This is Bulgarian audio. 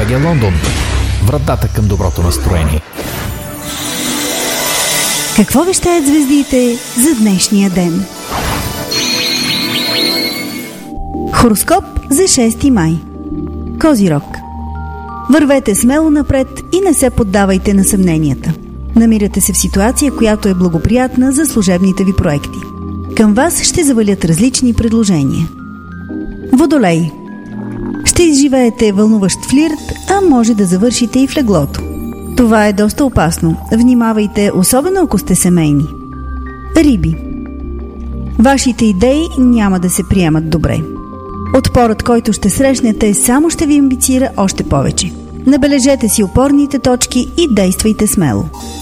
БГ Лондон. Вратата към доброто настроение. Какво вещаят звездите за днешния ден? Хороскоп за 6 май. Козирог. Вървете смело напред и не се поддавайте на съмненията. Намирате се в ситуация, която е благоприятна за служебните ви проекти. Към вас ще завалят различни предложения. Водолей. Ще изживеете вълнуващ флирт, а може да завършите и в леглото. Това е доста опасно. Внимавайте, особено ако сте семейни. Риби. Вашите идеи няма да се приемат добре. Отпорът, който ще срещнете, само ще ви амбицира още повече. Набележете си опорните точки и действайте смело.